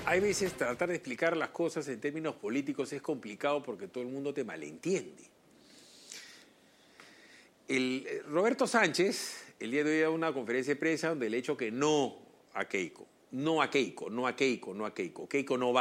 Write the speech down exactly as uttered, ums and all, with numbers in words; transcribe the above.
Hay veces tratar de explicar las cosas en términos políticos es complicado porque todo el mundo te malentiende. El, Roberto Sánchez, el día de hoy, da una conferencia de prensa donde le ha dicho que no a Keiko. No a Keiko, no a Keiko, no a Keiko. Keiko no va.